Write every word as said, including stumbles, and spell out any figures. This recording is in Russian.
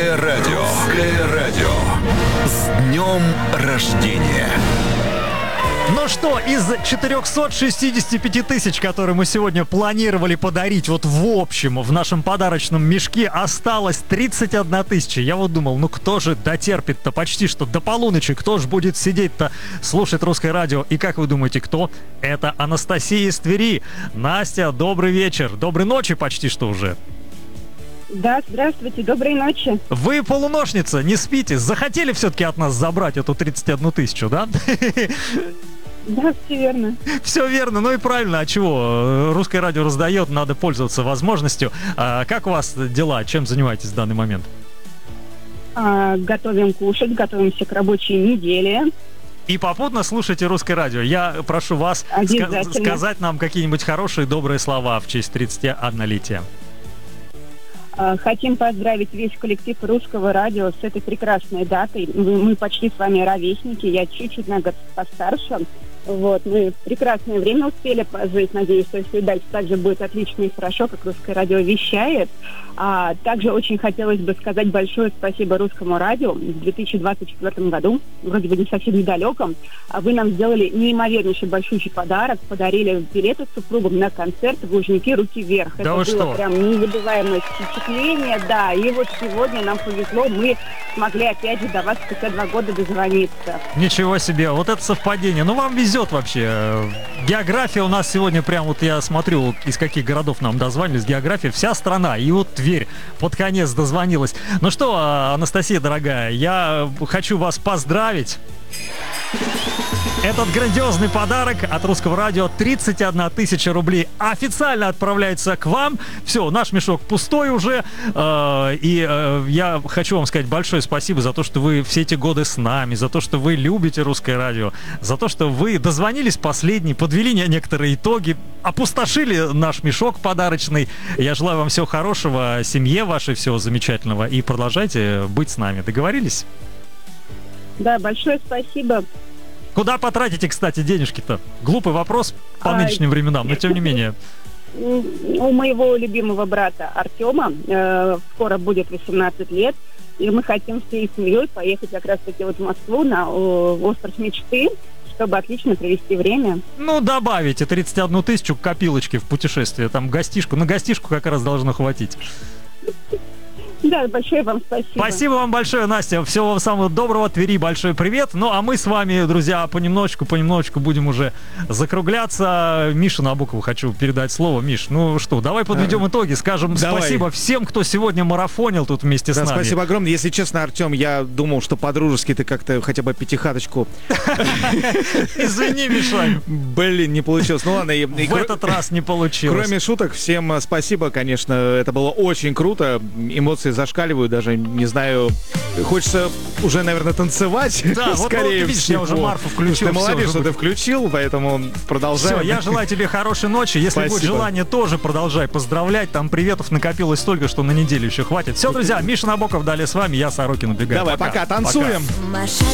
Русское радио. Русское радио. С днем рождения. Ну что, из четырехсот шестидесяти пяти тысяч, которые мы сегодня планировали подарить, вот в общем, в нашем подарочном мешке осталось тридцать одна тысяча. Я вот думал, ну кто же дотерпит-то почти что до полуночи, кто же будет сидеть-то, слушать Русское радио? И как вы думаете, кто? Это Анастасия из Твери. Настя, добрый вечер, доброй ночи почти что уже. Да, здравствуйте, доброй ночи. Вы полуношница, не спите, захотели все-таки от нас забрать эту тридцать одну тысячу, да? Да, все верно. Все верно, ну и правильно, а чего? Русское радио раздает, надо пользоваться возможностью. А как у вас дела, чем занимаетесь в данный момент? А, готовим кушать, готовимся к рабочей неделе. И попутно слушайте Русское радио. Я прошу вас ска- сказать нам какие-нибудь хорошие, добрые слова в честь тридцатиоднолетия. Хотим поздравить весь коллектив Русского радио с этой прекрасной датой. Мы почти с вами ровесники, я чуть-чуть на год постарше. Вот, мы прекрасное время успели пожить. Надеюсь, что если дальше также будет отлично и хорошо, как Русское радио вещает. А также очень хотелось бы сказать большое спасибо Русскому радио. В две тысячи двадцать четвёртом году, вроде бы не совсем недалеком, вы нам сделали неимовернейший большущий подарок. Подарили билеты с супругом на концерт в Лужники «Руки вверх». Да Это было что? прям незабываемое впечатление, да. И вот сегодня нам повезло, мы смогли опять же до вас спустя два года дозвониться. Ничего себе, вот это совпадение. Ну, вам везет вообще. География у нас сегодня прям, вот я смотрю, из каких городов нам дозвонились. География, вся страна. И вот Тверь под конец дозвонилась. Ну что, Анастасия, дорогая, я хочу вас поздравить. Этот грандиозный подарок от Русского радио, тридцать одна тысяча рублей, официально отправляется к вам. Все, наш мешок пустой уже. Э, и э, я хочу вам сказать большое спасибо за то, что вы все эти годы с нами, за то, что вы любите Русское радио, за то, что вы дозвонились последний, подвели некоторые итоги, опустошили наш мешок подарочный. Я желаю вам всего хорошего, семье вашей всего замечательного, и продолжайте быть с нами. Договорились? Да, большое спасибо. Куда потратите, кстати, денежки-то? Глупый вопрос по а... нынешним временам, но тем не менее. У моего любимого брата Артема э, скоро будет восемнадцать лет, и мы хотим всей семьей поехать как раз-таки вот в Москву на э, остров мечты, чтобы отлично провести время. Ну, добавите тридцать одну тысячу к копилочке в путешествие, там гостишку, на гостишку как раз должно хватить. Да, большое вам спасибо. Спасибо вам большое, Настя. Всего вам самого доброго. Твери большой привет. Ну, а мы с вами, друзья, понемножечку, понемножечку будем уже закругляться. Мише Набокову хочу передать слово. Миш, ну что, давай подведем итоги. Скажем давай. Спасибо всем, кто сегодня марафонил тут вместе да, с нами. Спасибо огромное. Если честно, Артем, я думал, что по-дружески ты как-то хотя бы пятихаточку. Извини, Миша. Блин, не получилось. Ну ладно. В этот раз не получилось. Кроме шуток, всем спасибо, конечно. Это было очень круто. Эмоции зашкаливают, даже не знаю, хочется уже, наверное, танцевать. Да, скорее вот, вот видишь, всего. Я уже Марфу включил. Ты молодец, что ты включил, поэтому продолжай. Все, я желаю тебе хорошей ночи. Если Спасибо. Будет желание, тоже продолжай поздравлять. Там приветов накопилось столько, что на неделю еще хватит. Все, друзья, Миша Набоков далее с вами, я Сорокин убегаю. Давай, пока, пока танцуем. Пока.